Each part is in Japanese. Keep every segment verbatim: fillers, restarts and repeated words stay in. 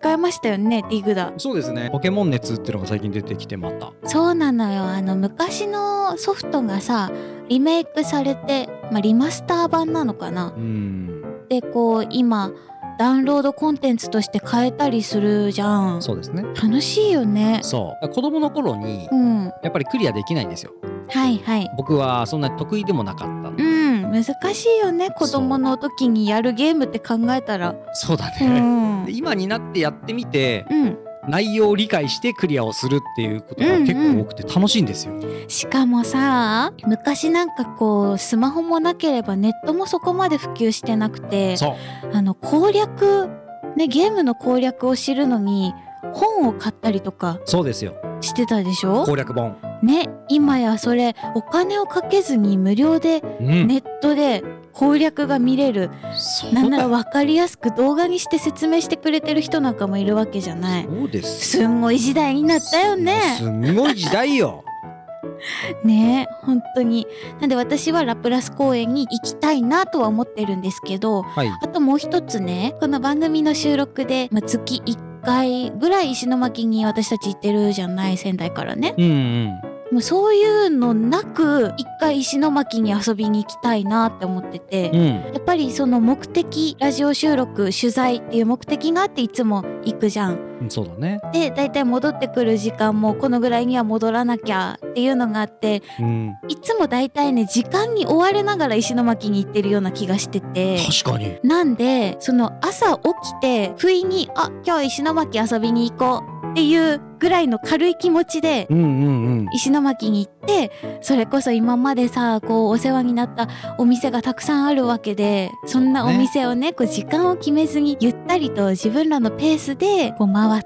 使いましたよね、ディグダ。 そうですね。ポケモン熱っていうのが最近出てきてまた。 そうなのよ。あの昔のソフトがさリメイクされて、まあ、リマスター版なのかな。 うんでこう今ダウンロードコンテンツとして買えたりするじゃん。 そうですね。 楽しいよね。 そう子供の頃にうんやっぱりクリアできないんですよ。 はいはい。 僕はそんなに得意でもなかったんで。 うん難しいよね、子供の時にやるゲームって考えたら。 そうだうね、 んで今になってやってみてうん内容を理解してクリアをするっていうことが結構多くて楽しいんですよ。 しかもさ昔なんかこうスマホもなければネットもそこまで普及してなくて、 そうあの攻略ねゲームの攻略を知るのに本を買ったりとかそうですよ。 してたでしょ。 攻略本。 ね今やそれお金をかけずに無料でうんネットで攻略が見れる、 そうなんならだ。 分かりやすく動画にして説明してくれてる人なんかもいるわけじゃない。 そうです。 すんごい時代になったよね。 すんごい時代よ。 ね本当に。なんで私はラプラス公園に行きたいなとは思ってるんですけど、 はい。 あともう一つねこの番組の収録で、まあ、月いっかいぐらい石巻に私たち行ってるじゃない、仙台からね。 うんうんもうそういうのなく一回石巻に遊びに行きたいなって思ってて、 うんやっぱりその目的ラジオ収録取材っていう目的があっていつも行くじゃん。 うん。そうだね。 でだいたい戻ってくる時間もこのぐらいには戻らなきゃっていうのがあって、 うん。 いつもだいたいね時間に追われながら石巻に行ってるような気がしてて、 確かに。 なんでその朝起きて不意にあ今日石巻遊びに行こうっていうぐらいの軽い気持ちでうんうんうん。 石巻に行って、それこそ今までさこうお世話になったお店がたくさんあるわけで、そんなお店をねこう時間を決めずにゆったりと自分らのペースでこう回って、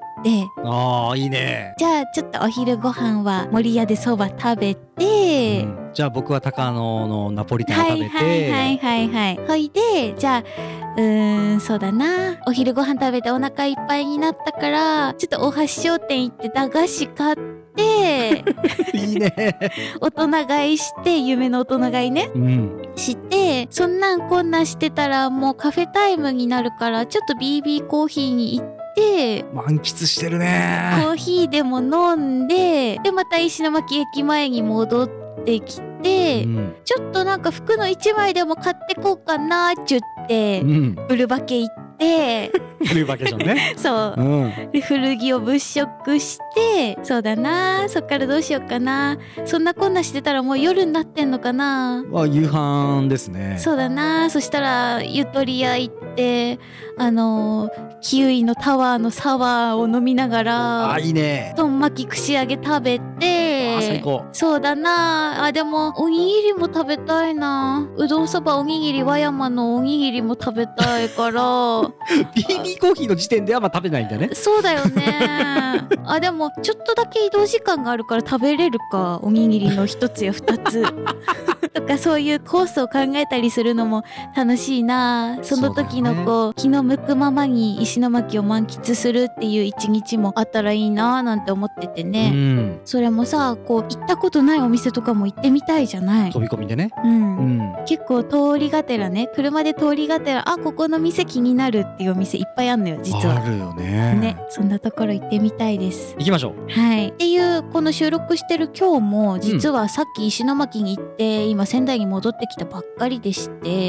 ああいいね。 じゃあちょっとお昼ご飯は森屋でそば食べて、 うんじゃあ僕は高野のナポリタンをは食べて、 いはいはいはいはいほいでじゃあうーんそうだな、お昼ご飯食べてお腹いっぱいになったからちょっと大橋商店行って駄菓子買っていいね。 大人買いして夢の大人買いねうん。 してそんなんこんなんしてたらもうカフェタイムになるからちょっと ビービー コーヒーに行って満喫してるコね。 ーヒーでも飲んででまた石巻駅前に戻ってきて、 うん。 ちょっとなんか服の一枚でも買ってこうかなっちゅってうん。 ブルバケ行ってフルバケーションね。 そううん。 で古着を物色してそうだなそっからどうしようかな、そんなこんなしてたらもう夜になってんのかな。 あ夕飯ですね。 そうだな、そしたらゆとり屋行ってあのーキウイのタワーのサワーを飲みながらあいいね。 とん巻き串揚げ食べて、 あ最高。 そうだなあ、でもおにぎりも食べたいな、うどんそばおにぎり和山のおにぎりも食べたいからビービー コーヒーの時点ではまあ食べないんだね。 そうだよねあでもちょっとだけ移動時間があるから食べれるか、おにぎりの一つや二つとかそういうコースを考えたりするのも楽しいな。その時のこう気の向くままに石巻を満喫するっていう一日もあったらいいななんて思っててうね、 ん。 それもさこう行ったことないお店とかも行ってみたいじゃない。 飛び込みでね。 うんうん。 結構通りがてらね車で通りがてらあここの店気になるっていうお店いっぱいあんのよ実はあるよね。 ね。そんなところ行ってみたいです。 行きましょう。 はいっていうこの収録してる今日も実はさっき石巻に行って今仙台に戻ってきたばっかりでして、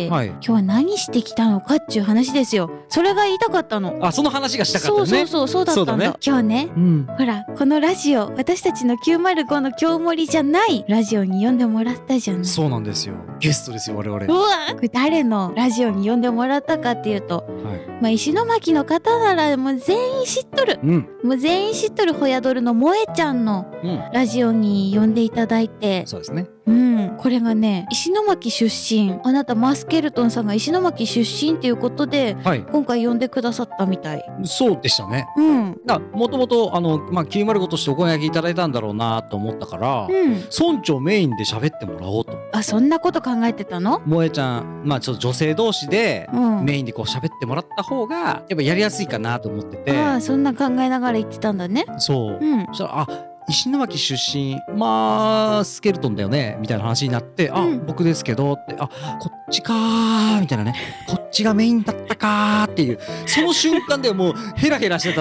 はい。 今日は何してきたのかっていう話ですよ。それが言いたかったの。 あその話がしたかったそうよね。 そうそうそうだったんだ、 そうだね今日ねうん。 ほらこのラジオ私たちのきゅうまるごの今日盛りじゃないラジオに呼んでもらったじゃない。 そうなんですよ。ゲストですよ我々。 うわこれ誰のラジオに呼んでもらったかっていうと、 はい。 まあ、石巻の方ならもう全員知っとる、 うん。 もう全員知っとるホヤドルの萌えちゃんのうん。 ラジオに呼んでいただいて、 そうですね。 うんこれがね石巻出身、あなたマスケルトンさんが石巻出身っていうことではい。 今回呼んでくださったみたい。 そうでしたね。 うんだもともとあのまあきゅうまるごとしてお声掛けいただいたんだろうなと思ったから、 うん村長メインで喋ってもらおうと。 あそんなこと考えてたの。 萌えちゃんまあちょっと女性同士でうんメインでこう喋ってもらった方がやっぱやりやすいかなと思ってて。 ああそんな考えながら言ってたんだね。 そう。 うんそしたらあ石巻出身まあスケルトンだよねみたいな話になって、あうん僕ですけどってあこっちかーみたいなねこっちがメインだったかーっていうその瞬間でもうヘラヘラしてた